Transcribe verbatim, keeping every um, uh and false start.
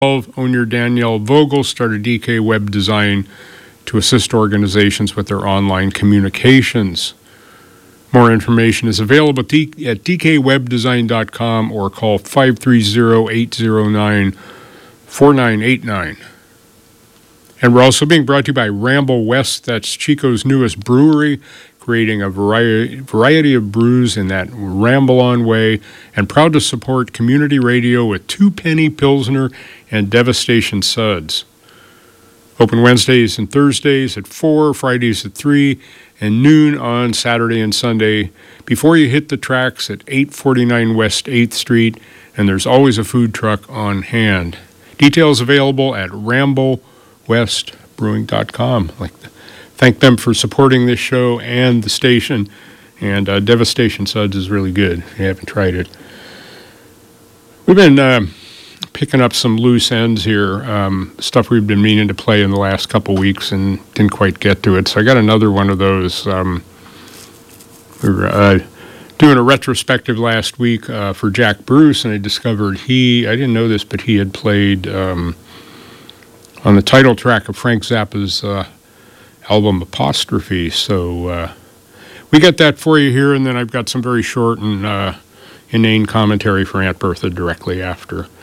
Owner Danielle Vogel started D K Web Design to assist organizations with their online communications. More information is available at d k web design dot com or call five three zero, eight zero nine, four nine eight nine. And we're also being brought to you by Ramble West. That's Chico's newest brewery, creating a variety, variety of brews in that ramble-on way, and proud to support community radio with Two Penny Pilsner and Devastation Suds. Open Wednesdays and Thursdays at four, Fridays at three, and noon on Saturday and Sunday before you hit the tracks at eight forty-nine West eighth Street, and there's always a food truck on hand. Details available at ramble west brewing dot com. I'd like to thank them for supporting this show and the station, and uh, Devastation Suds is really good if you haven't tried it. We've been uh, picking up some loose ends here, um, stuff we've been meaning to play in the last couple weeks and didn't quite get to it, so I got another one of those. Um, we were uh, doing a retrospective last week uh, for Jack Bruce, and I discovered he, I didn't know this, but he had played um, on the title track of Frank Zappa's uh, album Apostrophe. So uh, we got that for you here, and then I've got some very short and uh, inane commentary for Aunt Bertha directly after.